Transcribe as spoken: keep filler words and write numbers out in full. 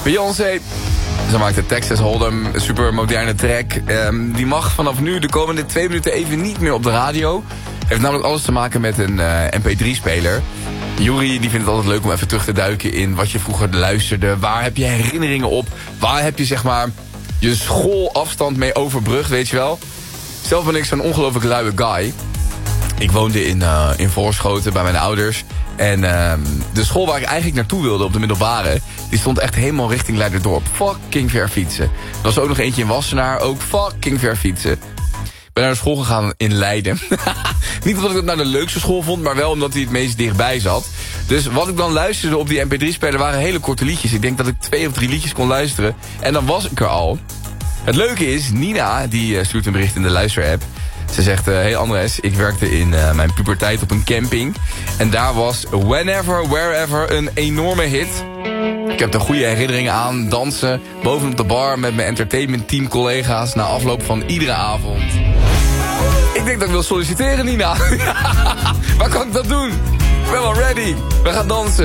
Beyoncé. Ze maakt de Texas Hold'em, een super moderne track. Um, die mag vanaf nu de komende twee minuten even niet meer op de radio. Heeft namelijk alles te maken met een uh, M P drie speler. Juri die vindt het altijd leuk om even terug te duiken in wat je vroeger luisterde. Waar heb je herinneringen op? Waar heb je zeg maar je schoolafstand mee overbrugd, weet je wel? Zelf ben ik zo'n ongelooflijk luie guy. Ik woonde in, uh, in Voorschoten bij mijn ouders. En uh, de school waar ik eigenlijk naartoe wilde op de middelbare... die stond echt helemaal richting Leiderdorp. Fucking ver fietsen. Er was ook nog eentje in Wassenaar, ook fucking ver fietsen. Ik ben naar de school gegaan in Leiden. Niet omdat ik het nou de leukste school vond... maar wel omdat hij het meest dichtbij zat. Dus wat ik dan luisterde op die M P drie speler waren hele korte liedjes. Ik denk dat ik twee of drie liedjes kon luisteren. En dan was ik er al. Het leuke is, Nina die uh, stuurt een bericht in de luisterapp. Ze zegt, uh, hey Andres, ik werkte in uh, mijn puberteit op een camping. En daar was Whenever, Wherever een enorme hit. Ik heb er goede herinneringen aan. Dansen bovenop de bar met mijn entertainment team collega's na afloop van iedere avond. Ik denk dat ik wil solliciteren, Nina. Waar kan ik dat doen? Ik ben wel ready. We gaan dansen.